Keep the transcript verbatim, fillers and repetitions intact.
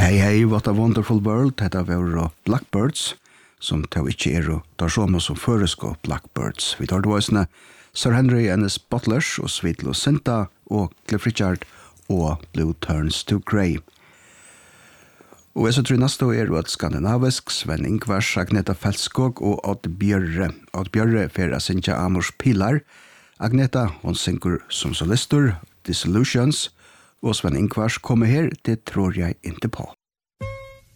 Hey, hey, what a wonderful world, detta var Blackbirds, som tog ikke er og tar så som føresko Blackbirds. Vi tar det Sir Henry and his Butlers og Sweet Lucinda og Cliff Richard og Blue Turns to Grey. Og jeg så tror neste er at skandinavisk, Sven Ingvars, Agneta Felskog og Odd Bjørre. Odd Bjørre for Sinja Amors Pilar. Agneta, hun synger som solister, Dissolutions, og Sven Ingvars kommer her, det tror jeg ikke på.